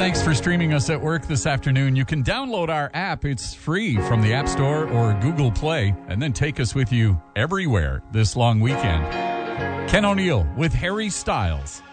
Thanks for streaming us at work this afternoon. You can download our app. It's free from the App Store or Google Play, and then take us with you everywhere this long weekend. Ken O'Neill with Harry Styles.